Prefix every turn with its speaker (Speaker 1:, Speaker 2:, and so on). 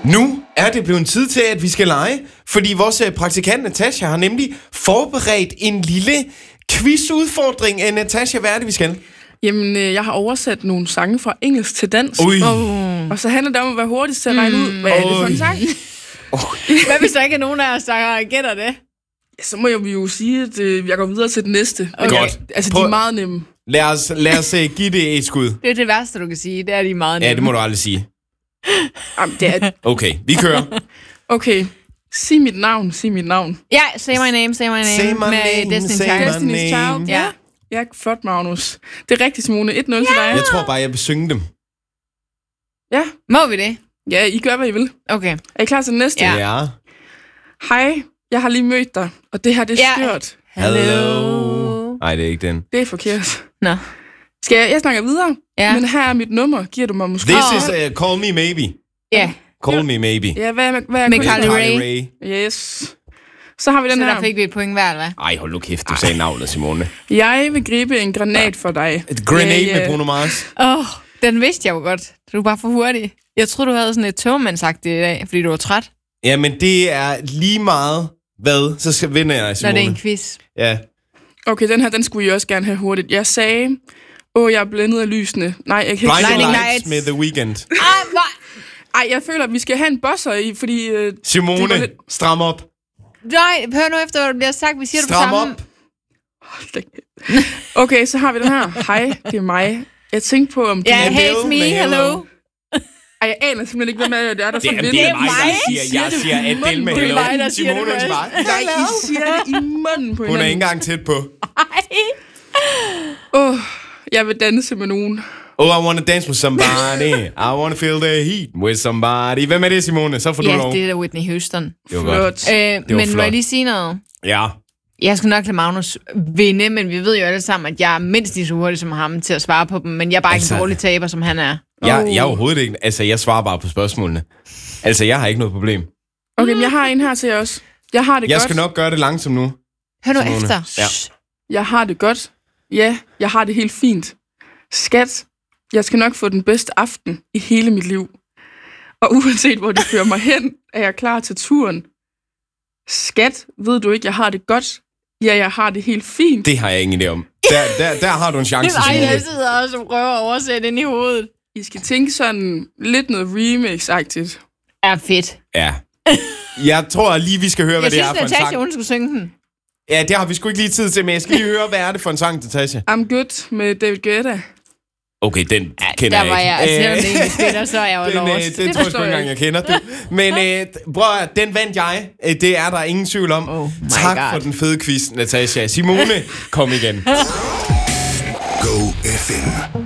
Speaker 1: Nu er det blevet tid til, at vi skal lege, fordi vores praktikant Natasha har nemlig forberedt en lille quizudfordring. Natasha, hvad er det, vi skal?
Speaker 2: Jamen, jeg har oversat nogle sange fra engelsk til dansk. Og så handler det om at være hurtigst til at regne ud, hvad er det for en sang?
Speaker 3: Hvad hvis der ikke er nogen af os, der gætter det?
Speaker 2: Ja, så må jeg jo sige, at jeg går videre til det næste.
Speaker 1: Okay. Godt.
Speaker 2: Altså, de er meget nemme.
Speaker 1: Lad os give det et skud.
Speaker 3: Det er det værste, du kan sige. Det er de meget nemme.
Speaker 1: Ja, det må du aldrig sige.
Speaker 2: Jamen, det er...
Speaker 1: Okay, vi kører.
Speaker 2: Okay, sig mit navn.
Speaker 3: Ja, say my name.
Speaker 1: Say my
Speaker 3: med
Speaker 1: name,
Speaker 3: Destiny's
Speaker 1: say
Speaker 3: Child.
Speaker 1: my
Speaker 2: Destiny's
Speaker 1: name.
Speaker 2: Child. Ja. Ja, flot, Magnus. Det er rigtigt, Simone. 1-0 til dig.
Speaker 1: Jeg tror bare, jeg vil synge dem.
Speaker 2: Ja.
Speaker 3: Må vi det?
Speaker 2: Ja, I gør, hvad I vil.
Speaker 3: Okay.
Speaker 2: Er I klar til den næste?
Speaker 1: Ja.
Speaker 2: Hej, jeg har lige mødt dig, og det her, det er skørt.
Speaker 1: Hello. Nej, det er ikke den.
Speaker 2: Det er forkert.
Speaker 3: Nå.
Speaker 2: Skal jeg snakker videre?
Speaker 3: Ja.
Speaker 2: Men her er mit nummer. Giver du mig måske?
Speaker 1: This is Call Me Maybe.
Speaker 3: Ja.
Speaker 1: Call Me Maybe.
Speaker 2: Ja, hvad er
Speaker 3: Med Carly Rae.
Speaker 2: Yes. Så har vi den
Speaker 3: Så
Speaker 2: her.
Speaker 3: der fik vi et point hver, eller hvad?
Speaker 1: Ej, hold nu kæft, du sagde navnet, Simone.
Speaker 2: Jeg vil gribe en granat for dig.
Speaker 1: Et grenade med Bruno Mars.
Speaker 3: Den vidste jeg jo godt. Du er bare for hurtig. Jeg troede, du havde sådan et togmandsagt i dag, fordi du var træt.
Speaker 1: Ja, men det er lige meget hvad, så skal vinde jeg, Simone.
Speaker 3: Når det er en quiz.
Speaker 1: Ja.
Speaker 2: Okay, den skulle I også gerne have hurtigt. Jeg sagde, jeg er blændet af lysene. Nej, jeg kan ikke...
Speaker 1: Blinding
Speaker 3: Lights.
Speaker 1: Lights med The Weeknd.
Speaker 2: Ej, jeg føler, at vi skal have en buzzer i, fordi...
Speaker 1: Simone, stram op.
Speaker 3: Nej, hør nu efter, hvad der bliver sagt. Vi siger
Speaker 1: Stram
Speaker 3: det på samme.
Speaker 1: op.
Speaker 2: Okay, så har vi den her. Hej, det er mig. Jeg tænkte på, om du...
Speaker 3: Ja,
Speaker 1: Adele
Speaker 3: hey, it's me,
Speaker 1: med
Speaker 3: hello.
Speaker 2: Ej, jeg aner simpelthen ikke, hvem er det er, der så
Speaker 1: Det
Speaker 2: vinder.
Speaker 1: er mig, der siger, jeg siger Adele med
Speaker 3: Det er
Speaker 1: hello.
Speaker 3: mig, der siger
Speaker 1: Simone
Speaker 3: det først.
Speaker 1: svarer.
Speaker 2: Nej, I siger det i munden på
Speaker 1: Hun er ikke
Speaker 2: hinanden.
Speaker 1: engang tæt på.
Speaker 2: Jeg vil danse med nogen.
Speaker 1: Oh, I wanna dance with somebody. I wanna feel the heat with somebody. Hvem er det, Simone? Så får du
Speaker 3: Ja,
Speaker 1: lov.
Speaker 3: det er da Whitney Houston.
Speaker 1: Det var godt.
Speaker 2: Flot.
Speaker 3: Men må
Speaker 1: flot.
Speaker 3: jeg lige sige noget?
Speaker 1: Ja.
Speaker 3: Jeg skal nok lade Magnus vinde, men vi ved jo alle sammen, at jeg er mindst lige så hurtig som ham til at svare på dem, men jeg er bare ikke en dårlig taber, som han er.
Speaker 1: Jeg er overhovedet ikke... Altså, jeg svarer bare på spørgsmålene. Altså, jeg har ikke noget problem.
Speaker 2: Okay, men jeg har en her til jer også. Jeg har det
Speaker 1: Jeg
Speaker 2: godt.
Speaker 1: skal nok gøre det langsomt nu.
Speaker 3: Hør nu
Speaker 1: Simone.
Speaker 3: efter.
Speaker 1: Ja.
Speaker 2: Jeg har det godt. Ja, jeg har det helt fint. Skat, jeg skal nok få den bedste aften i hele mit liv. Og uanset hvor det fører mig hen, er jeg klar til turen. Skat, ved du ikke, jeg har det godt? Ja, jeg har det helt fint.
Speaker 1: Det har jeg ingen idé om. Der har du en chance,
Speaker 3: Ej,
Speaker 1: Simone.
Speaker 3: jeg sidder også og prøver at oversætte ind i hovedet.
Speaker 2: I skal tænke sådan lidt noget remix-agtigt.
Speaker 3: Er fedt.
Speaker 1: Ja. Jeg tror lige, vi skal høre, hvad
Speaker 3: Jeg
Speaker 1: det er
Speaker 3: synes,
Speaker 1: for en
Speaker 3: Natasha,
Speaker 1: sang.
Speaker 3: hun skulle synge den.
Speaker 1: Ja, det har vi sgu ikke lige tid til, men jeg skal lige høre, hvad er det for en sang, Natasha?
Speaker 2: I'm Good med David Guetta.
Speaker 1: Okay, den kender
Speaker 3: Der var
Speaker 1: jeg
Speaker 3: jeg,
Speaker 1: ikke.
Speaker 3: selvom det ikke spiller, så er jeg jo lost.
Speaker 1: Den tror jeg sgu ikke engang, jeg kender. Men bror, den vandt jeg. Det er der ingen tvivl om.
Speaker 3: Oh my
Speaker 1: Tak
Speaker 3: God.
Speaker 1: for den fede quiz, Natasha. Simone, kom igen.
Speaker 4: Go FM.